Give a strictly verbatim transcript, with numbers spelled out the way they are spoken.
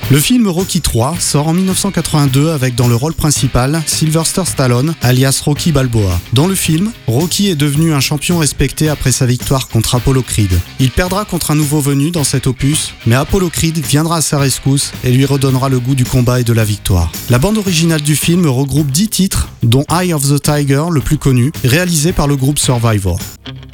Le film Rocky trois sort en dix-neuf cent quatre-vingt-deux avec dans le rôle principal Sylvester Stallone, alias Rocky Balboa. Dans le film, Rocky est devenu un champion respecté après sa victoire contre Apollo Creed. Il perdra contre un nouveau venu dans cet opus, mais Apollo Creed viendra à sa rescousse et lui redonnera le goût du combat et de la victoire. La bande originale du film regroupe dix titres, dont Eye of the Tiger, le plus connu, réalisé par le groupe Survivor.